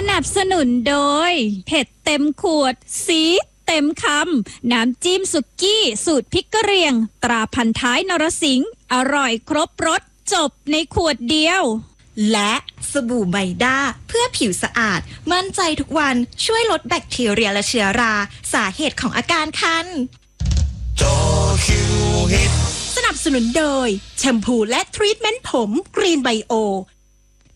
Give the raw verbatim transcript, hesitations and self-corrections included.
นับสนุนโดยเผ็ดเต็มขวดซีดเต็มคำน้ำจิ้มสุกี้สูตรพริกกะเหรี่ยงตราพันท้ายนรสิงห์อร่อยครบรสจบในขวดเดียวและสบู่ไมด้าเพื่อผิวสะอาดมั่นใจทุกวันช่วยลดแบคทีเรียและเชื้อราสาเหตุของอาการคันสนับสนุนโดยแชมพูและทรีทเมนต์ผมกรีนไบโอ